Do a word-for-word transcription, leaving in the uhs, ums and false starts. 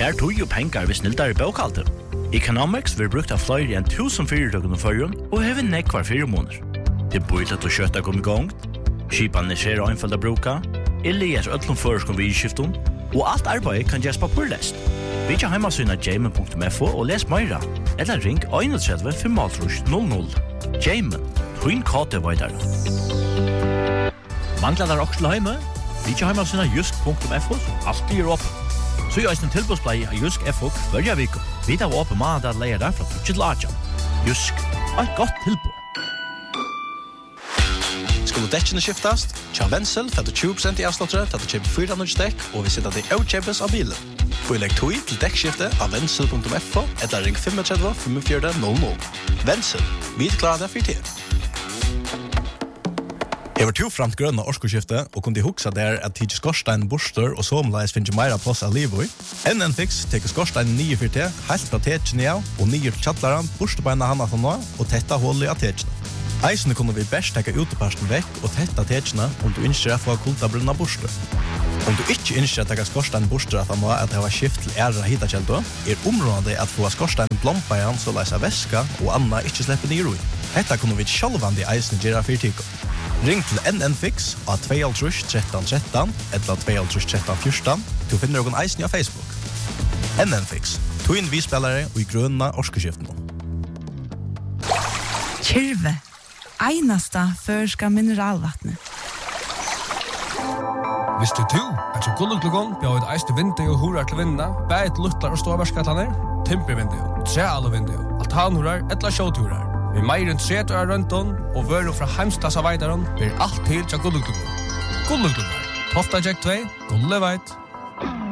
Mer tog jo pengar vi snildar i bokhalter. Economics vil brukt av flere enn tusen fyrirtøkken og førjen, og hever nekvar fire måneder. Det bor til å kjøtta kom i gang, skipan er skjer og einfalda bruka, eller gjør øtlom føreskom vidskiften, og alt arbeid kan gjøres papurlest. Vi kjer heimasyna jamen punktum f o og les meira, eller ring tre fem null null. Jamen, hun kate veidar. Manglar der også til heime? Vi kjer heimasyna jusk punktum f o, som alltid er åpen. Så gjør en tilbudsplei av Jusk F O hver viko. Vi tar åpen mandag leier der fra tjukke til Ajan. Jusk, et godt tilbud. Skulle dekkene skiftast? Tja Wenzel får du tjue prosent i avslottere til at du kjøper fire hundre dekk, og vi sitter til avkjøpes av bilen. Få i legg tog til dekkskifte av wenzel punktum f o eller ring tre fem fem fire null null. Wenzel, vi klarer det for tid. Jeg var to framt grønne årskoskifte, og kunne huksa der at tidlig skorstein borster og somleis finner meira plass av livet. N N Fix teker skorstein nye for te, helt fra tekene av, og nye til kjattleren, borstebeina han at han nå, og tetta hullet av tekene. Eisene kunne vi best teka uteparsten vekk og tetta tekene om du ønsker å få kultabrunna borster. Om du ikke ønsker å teka skorstein borster at han nå at det var skift til ære hitakjeldo, er området at få skorstein blompa igjen så leis av væska og anna ikke slipper nye roi. Dette kunne vi sjálvandi eisene gjøre for tiko. Ring til N N Fix av to tre tre tre tre eller to tre tre tre fjorton. Du finner noen eisen av Facebook. N N Fix, to inn vi spillere og i grønna årskeskiften. Kyrve, einasta førska mineralvattne. Visste du at så gulluklugon bjør et eiste vindu og horar til vinna, bæt luttlar og ståverskatlaner, timpervindu, trealvindu, altanhorar, etla sjåturar. Vi meir enn tretti år rundt om, og vører fra heimstassa veidaren, blir alt til til gulluklugon. Gulluklugon, Tofta Jack två, Gulleveit.